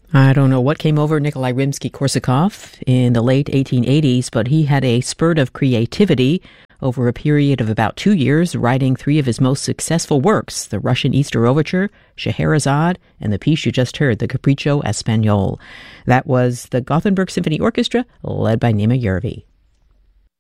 I don't know what came over Nikolai Rimsky-Korsakov in the late 1880s, but he had a spurt of creativity over a period of about 2 years, writing three of his most successful works, the Russian Easter Overture, Scheherazade, and the piece you just heard, the Capriccio Espagnole. That was the Gothenburg Symphony Orchestra, led by Nima Järvi.